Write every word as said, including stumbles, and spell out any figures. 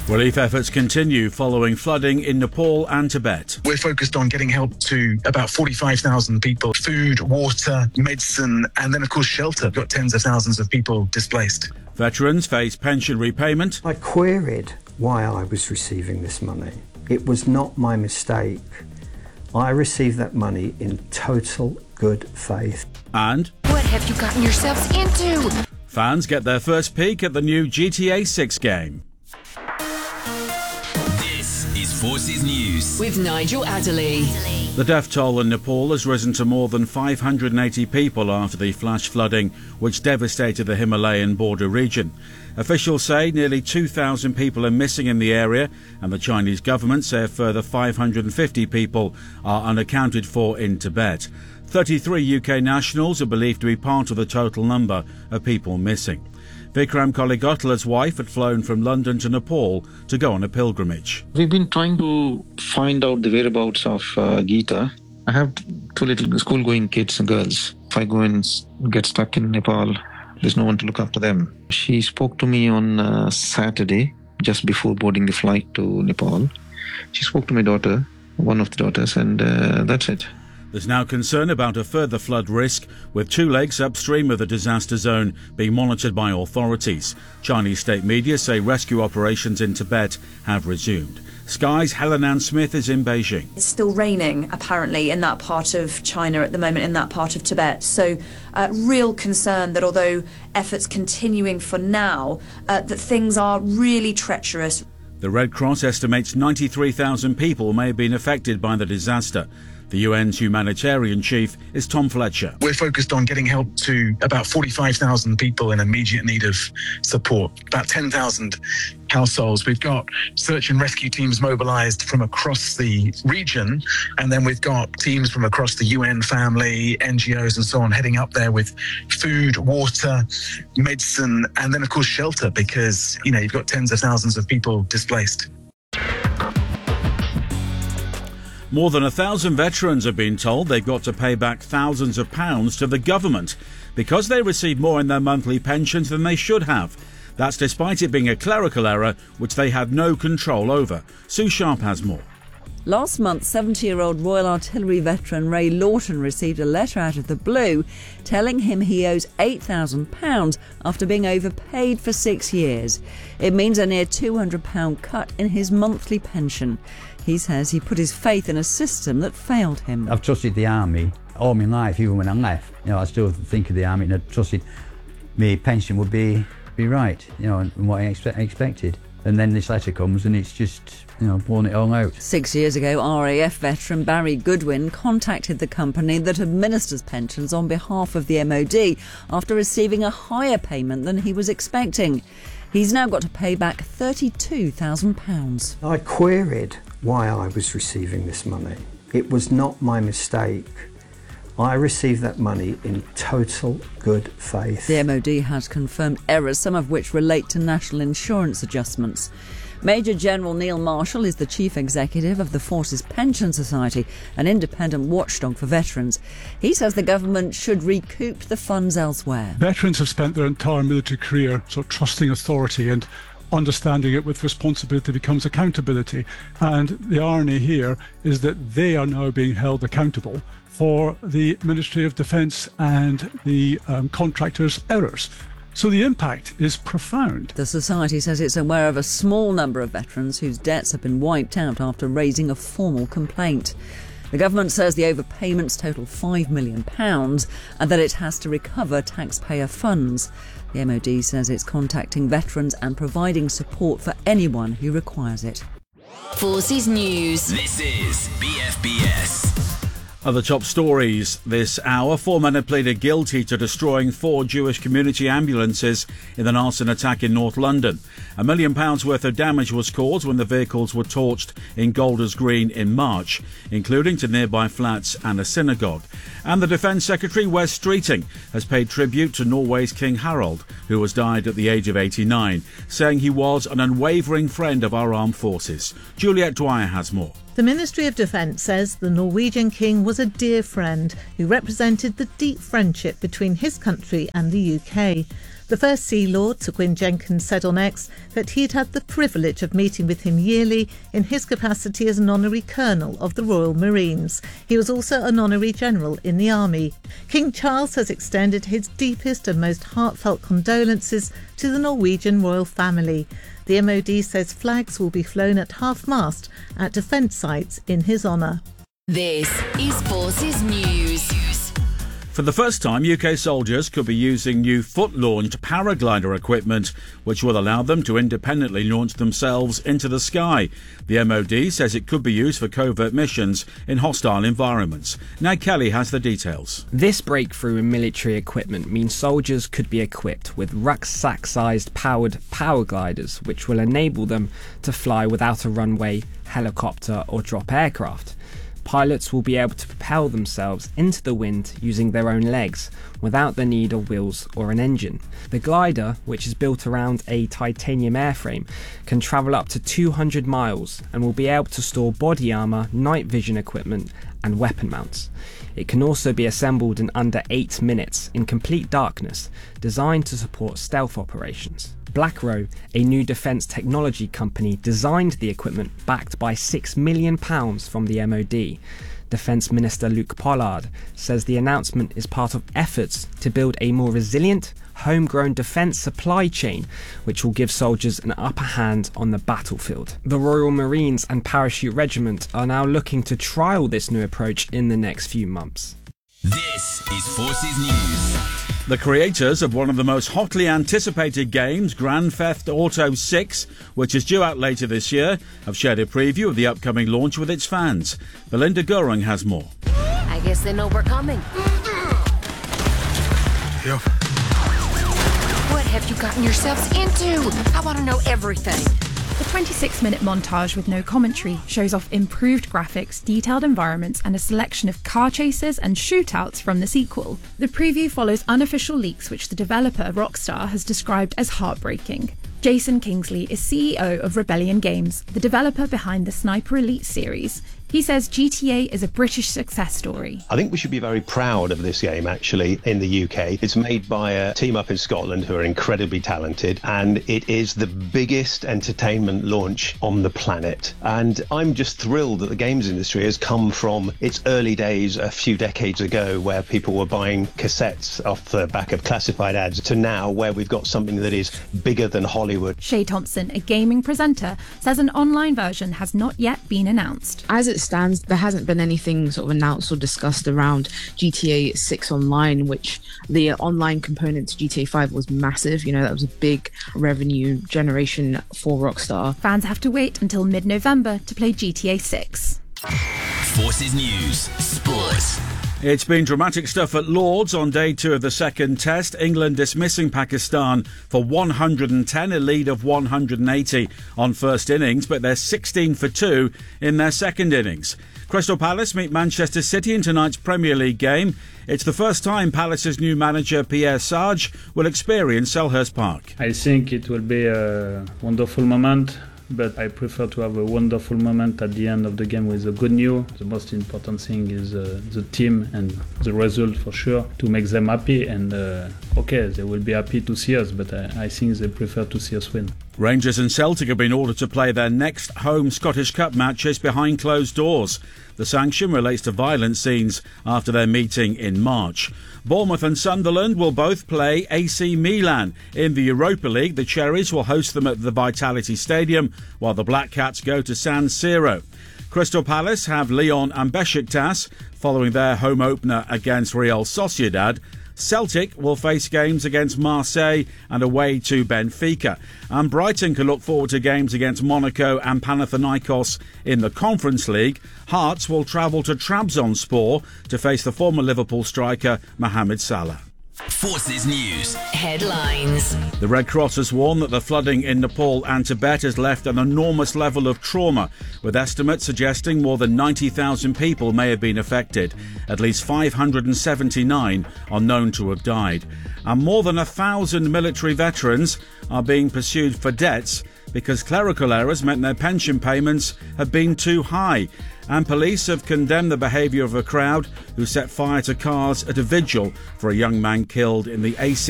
Relief efforts continue following flooding in Nepal and Tibet. We're focused on getting help to about forty-five thousand people. Food, water, medicine, and then, of course, shelter. We've got tens of thousands of people displaced. Veterans face pension repayment. I queried why I was receiving this money. It was not my mistake. I received that money in total good faith. And what have you gotten yourselves into? Fans get their first peek at the new G T A six game. Forces News with Nigel Adderley. The death toll in Nepal has risen to more than five hundred eighty people after the flash flooding which devastated the Himalayan border region. Officials say nearly two thousand people are missing in the area, and the Chinese government say a further five hundred fifty people are unaccounted for in Tibet. thirty-three U K nationals are believed to be part of the total number of people missing. Vikram Koligotla's wife had flown from London to Nepal to go on a pilgrimage. We've been trying to find out the whereabouts of uh, Geeta. I have two little school-going kids and girls. If I go and get stuck in Nepal, there's no one to look after them. She spoke to me on uh, Saturday, just before boarding the flight to Nepal. She spoke to my daughter, one of the daughters, and uh, that's it. There's now concern about a further flood risk, with two lakes upstream of the disaster zone being monitored by authorities. Chinese state media say rescue operations in Tibet have resumed. Sky's Helen Ann Smith is in Beijing. It's still raining, apparently, in that part of China at the moment, in that part of Tibet. So, uh, real concern that although efforts continuing for now, uh, that things are really treacherous. The Red Cross estimates ninety-three thousand people may have been affected by the disaster. The U N's humanitarian chief is Tom Fletcher. We're focused on getting help to about forty-five thousand people in immediate need of support, about ten thousand households. We've got search and rescue teams mobilised from across the region, and then we've got teams from across the U N family, N G Os and so on heading up there with food, water, medicine, and then, of course, shelter, because, you know, you've got tens of thousands of people displaced. More than a thousand veterans have been told they've got to pay back thousands of pounds to the government because they receive more in their monthly pensions than they should have. That's despite it being a clerical error which they had no control over. Sue Sharp has more. Last month, seventy-year-old Royal Artillery veteran Ray Lawton received a letter out of the blue telling him he owes eight thousand pounds after being overpaid for six years. It means a near two hundred pounds cut in his monthly pension. He says he put his faith in a system that failed him. I've trusted the army all my life, even when I left. You know, I still think of the army and I trusted my pension would be be right, you know, and what I expect, expected. And then this letter comes and it's just, you know, blown it all out. Six years ago, R A F veteran Barry Goodwin contacted the company that administers pensions on behalf of the M O D after receiving a higher payment than he was expecting. He's now got to pay back thirty-two thousand pounds. I queried why I was receiving this money. It was not my mistake. I received that money in total good faith. The M O D has confirmed errors, some of which relate to national insurance adjustments. Major General Neil Marshall is the chief executive of the Forces Pension Society, an independent watchdog for veterans. He says the government should recoup the funds elsewhere. Veterans have spent their entire military career sort of trusting authority, and understanding it with responsibility becomes accountability. And the irony here is that they are now being held accountable for the Ministry of Defence and the um, contractors' errors. So the impact is profound. The Society says it's aware of a small number of veterans whose debts have been wiped out after raising a formal complaint. The government says the overpayments total five million pounds and that it has to recover taxpayer funds. The M O D says it's contacting veterans and providing support for anyone who requires it. Forces News. This is B F B S. Other top stories this hour. Four men have pleaded guilty to destroying four Jewish community ambulances in an arson attack in North London. A million pounds worth of damage was caused when the vehicles were torched in Golders Green in March, including to nearby flats and a synagogue. And the Defence Secretary, Wes Streeting, has paid tribute to Norway's King Harald, who has died at the age of eighty-nine, saying he was an unwavering friend of our armed forces. Juliet Dwyer has more. The Ministry of Defence says the Norwegian king was a dear friend who represented the deep friendship between his country and the U K. The First Sea Lord, Sir Gwyn Jenkins, said on X that he'd had the privilege of meeting with him yearly in his capacity as an honorary colonel of the Royal Marines. He was also an honorary general in the army. King Charles has extended his deepest and most heartfelt condolences to the Norwegian royal family. The M O D says flags will be flown at half-mast at defence sites in his honour. This is Forces News. For the first time, U K soldiers could be using new foot-launched paraglider equipment, which will allow them to independently launch themselves into the sky. The M O D says it could be used for covert missions in hostile environments. Ned Kelly has the details. This breakthrough in military equipment means soldiers could be equipped with rucksack-sized powered power gliders, which will enable them to fly without a runway, helicopter or drop aircraft. Pilots will be able to propel themselves into the wind using their own legs, without the need of wheels or an engine. The glider, which is built around a titanium airframe, can travel up to two hundred miles and will be able to store body armour, night vision equipment and weapon mounts. It can also be assembled in under eight minutes in complete darkness, designed to support stealth operations. Blackrow, a new defence technology company, designed the equipment backed by six million pounds from the M O D. Defence Minister Luke Pollard says the announcement is part of efforts to build a more resilient, homegrown defence supply chain, which will give soldiers an upper hand on the battlefield. The Royal Marines and Parachute Regiment are now looking to trial this new approach in the next few months. This is Forces News. The creators of one of the most hotly anticipated games, Grand Theft Auto six, which is due out later this year, have shared a preview of the upcoming launch with its fans. Belinda Goring has more. I guess they know we're coming. Yep. What have you gotten yourselves into? I want to know everything. The twenty-six minute montage with no commentary shows off improved graphics, detailed environments and a selection of car chases and shootouts from the sequel. The preview follows unofficial leaks which the developer Rockstar has described as heartbreaking. Jason Kingsley is C E O of Rebellion Games, the developer behind the Sniper Elite series. He says G T A is a British success story. I think we should be very proud of this game, actually, in the U K. It's made by a team up in Scotland who are incredibly talented, and it is the biggest entertainment launch on the planet. And I'm just thrilled that the games industry has come from its early days a few decades ago, where people were buying cassettes off the back of classified ads, to now where we've got something that is bigger than Hollywood. Shay Thompson, a gaming presenter, says an online version has not yet been announced. As it stands, there hasn't been anything sort of announced or discussed around G T A six Online, which the online component to G T A five was massive. You know, that was a big revenue generation for Rockstar. Fans have to wait until mid-November to play G T A six. Forces News Sports. It's been dramatic stuff at Lord's on day two of the second test. England dismissing Pakistan for one hundred ten, a lead of one hundred eighty on first innings, but they're sixteen for two in their second innings. Crystal Palace meet Manchester City in tonight's Premier League game. It's the first time Palace's new manager Pierre Sarge will experience Selhurst Park. I think it will be a wonderful moment, but I prefer to have a wonderful moment at the end of the game with a good news. The most important thing is uh, the team and the result, for sure, to make them happy. And uh, okay, they will be happy to see us, but I, I think they prefer to see us win. Rangers and Celtic have been ordered to play their next home Scottish Cup matches behind closed doors. The sanction relates to violent scenes after their meeting in March. Bournemouth and Sunderland will both play A C Milan in the Europa League. The Cherries will host them at the Vitality Stadium, while the Black Cats go to San Siro. Crystal Palace have Lyon and Besiktas following their home opener against Real Sociedad. Celtic will face games against Marseille and away to Benfica. And Brighton can look forward to games against Monaco and Panathinaikos in the Conference League. Hearts will travel to Trabzonspor to face the former Liverpool striker Mohamed Salah. Forces News Headlines. The Red Cross has warned that the flooding in Nepal and Tibet has left an enormous level of trauma, with estimates suggesting more than ninety thousand people may have been affected. At least five hundred seventy-nine are known to have died. And more than a thousand military veterans are being pursued for debts because clerical errors meant their pension payments had been too high. And police have condemned the behaviour of a crowd who set fire to cars at a vigil for a young man killed in the A